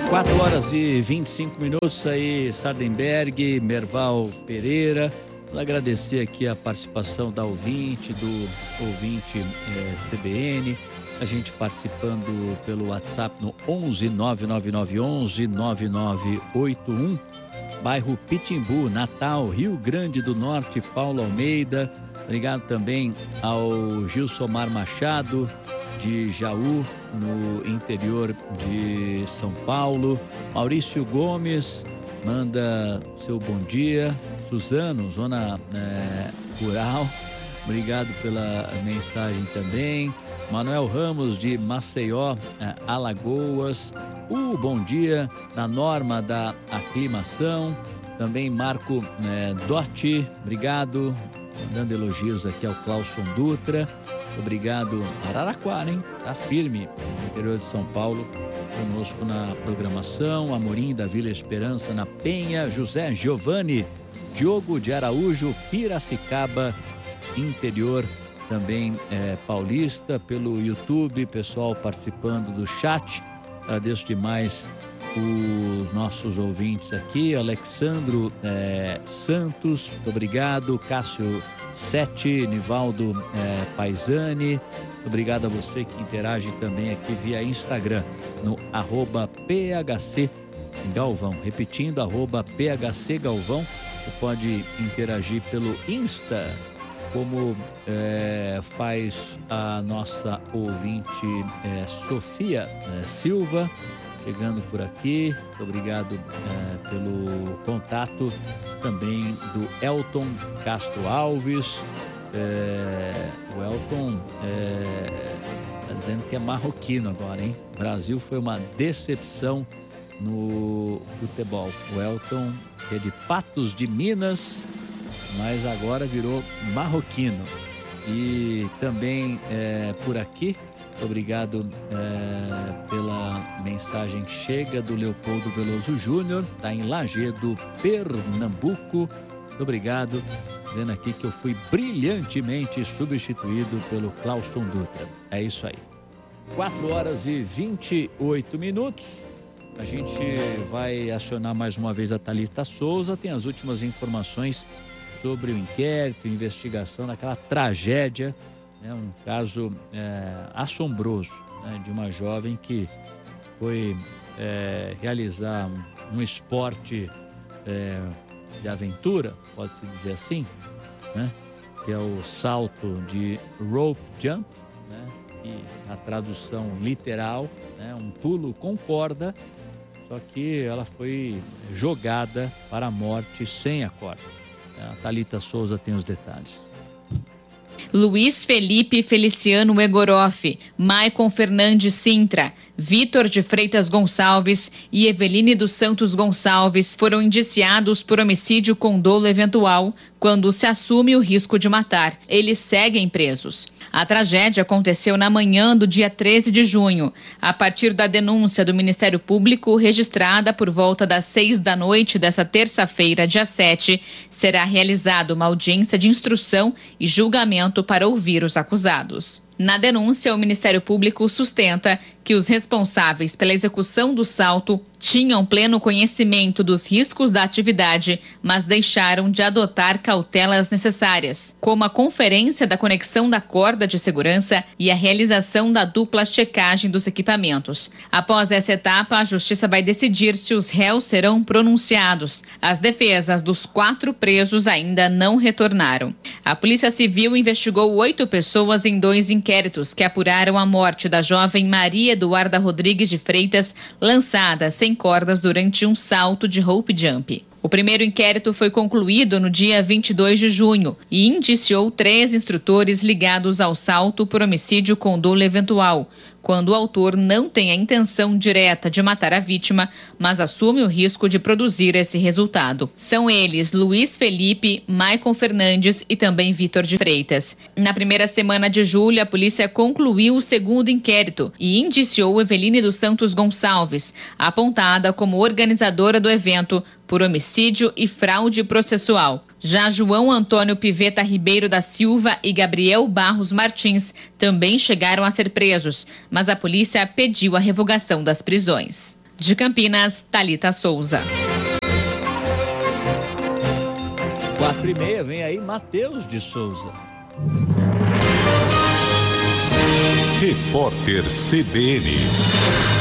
4h25 aí, Sardenberg, Merval Pereira. Vou agradecer aqui a participação da ouvinte, do ouvinte CBN, a gente participando pelo WhatsApp no 11 99911 9981, bairro Pitimbu, Natal, Rio Grande do Norte, Paulo Almeida. Obrigado também ao Gilsomar Machado, de Jaú, no interior de São Paulo. Maurício Gomes manda seu bom dia. Suzano, zona rural, obrigado pela mensagem também. Manuel Ramos, de Maceió, Alagoas. Bom dia na norma da aclimação. Também Marco Dotti, obrigado. Mandando elogios aqui ao Clauson Dutra. Obrigado, Araraquara, hein? Tá firme no interior de São Paulo, conosco na programação. Amorim da Vila Esperança, na Penha. José Giovanni, Diogo de Araújo, Piracicaba, interior também paulista, pelo YouTube, pessoal participando do chat. Agradeço demais os nossos ouvintes aqui. Alexandro Santos, muito obrigado. Cássio Sete, Nivaldo Paisani, obrigado a você que interage também aqui via Instagram, no @PHC Galvão. Repetindo, @PHC Galvão. Você pode interagir pelo Insta, como faz a nossa ouvinte Sofia Silva, chegando por aqui. Muito obrigado pelo contato também do Elton Castro Alves. O Elton está dizendo que é marroquino agora, hein? O Brasil foi uma decepção no futebol. O Elton, que é de Patos de Minas, mas agora virou marroquino. E também por aqui, obrigado pela mensagem que chega do Leopoldo Veloso Júnior, está em Lagedo, Pernambuco. Obrigado, dizendo aqui que eu fui brilhantemente substituído pelo Clauson Dutra. É isso aí. 4h28. A gente vai acionar mais uma vez a Thalita Souza. Tem as últimas informações sobre o inquérito, investigação daquela tragédia, um caso assombroso, de uma jovem que foi realizar um esporte de aventura, pode-se dizer assim, que é o salto de rope jump, e a tradução literal, um pulo com corda, só que ela foi jogada para a morte sem a corda. A Thalita Souza tem os detalhes. Luiz Felipe Feliciano Egoroff, Maicon Fernandes Sintra, Vitor de Freitas Gonçalves e Eveline dos Santos Gonçalves foram indiciados por homicídio com dolo eventual quando se assume o risco de matar. Eles seguem presos. A tragédia aconteceu na manhã do dia 13 de junho, a partir da denúncia do Ministério Público registrada por volta das 18h dessa terça-feira, dia 7, será realizada uma audiência de instrução e julgamento para ouvir os acusados. Na denúncia, o Ministério Público sustenta que os responsáveis pela execução do salto tinham pleno conhecimento dos riscos da atividade, mas deixaram de adotar cautelas necessárias, como a conferência da conexão da corda de segurança e a realização da dupla checagem dos equipamentos. Após essa etapa, a Justiça vai decidir se os réus serão pronunciados. As defesas dos 4 presos ainda não retornaram. A Polícia Civil investigou 8 pessoas em 2 inquéritos que apuraram a morte da jovem Maria Eduarda Rodrigues de Freitas, lançada sem cordas durante um salto de rope jump. O primeiro inquérito foi concluído no dia 22 de junho e indiciou 3 instrutores ligados ao salto por homicídio com dolo eventual, quando o autor não tem a intenção direta de matar a vítima, mas assume o risco de produzir esse resultado. São eles Luiz Felipe, Maicon Fernandes e também Vitor de Freitas. Na primeira semana de julho, a polícia concluiu o segundo inquérito e indiciou Eveline dos Santos Gonçalves, apontada como organizadora do evento, por homicídio e fraude processual. Já João Antônio Piveta Ribeiro da Silva e Gabriel Barros Martins também chegaram a ser presos, mas a polícia pediu a revogação das prisões. De Campinas, Thalita Souza. 4h30, vem aí Matheus de Souza. Repórter CBN.